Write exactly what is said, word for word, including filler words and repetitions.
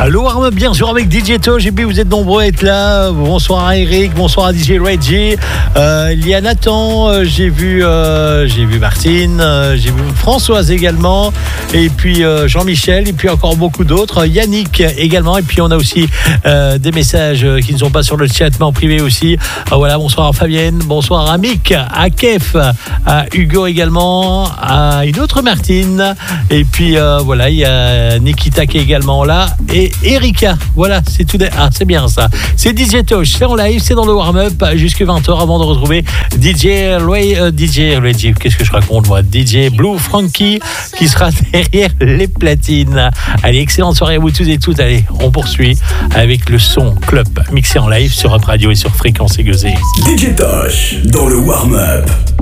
Le warm-up bien sûr avec D J Tosh, et puis vous êtes nombreux à être là. Bonsoir à Eric, bonsoir à D J Reggie. Euh, il y a Nathan, euh, j'ai vu euh, j'ai vu Martine, euh, j'ai vu Françoise également, et puis euh, Jean-Michel, et puis encore beaucoup d'autres. Yannick également, et puis on a aussi euh, des messages qui ne sont pas sur le chat mais en privé aussi. Euh, voilà, bonsoir à Fabienne, bonsoir à Mick, à Kef, à Hugo également, à une autre Martine, et puis euh, voilà, il y a Nikita qui est également là, et Erika. Voilà, c'est tout. Ah, c'est bien ça. C'est D J Tosh, c'est en live, c'est dans le warm-up jusqu'à vingt heures avant de retrouver D J Ray, euh, D J Reggie, qu'est-ce que je raconte moi, D J Blue Frankie qui sera derrière les platines. Allez, excellente soirée à vous tous et toutes. Allez, on poursuit avec le son club mixé en live sur Up Radio et sur Fréquence Aiguisée. D J Tosh dans le warm-up.